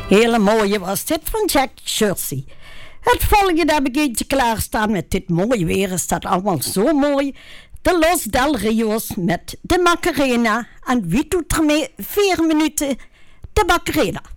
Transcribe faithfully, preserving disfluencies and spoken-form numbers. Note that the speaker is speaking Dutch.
Hele mooie was dit van Jack Jersey. Het volgende heb ik eentje klaarstaan met dit mooie weer. Is dat allemaal zo mooi. De Los Del Rios met de Macarena. En wie doet er mee? Vier minuten de Macarena.